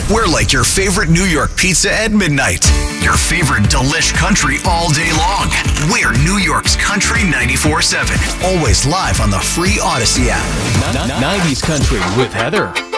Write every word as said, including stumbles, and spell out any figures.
We're like your favorite New York pizza at midnight. Your favorite delish country all day long. We're New York's Country ninety-four seven. Always live on the free Odyssey app. nineties Country with Heather.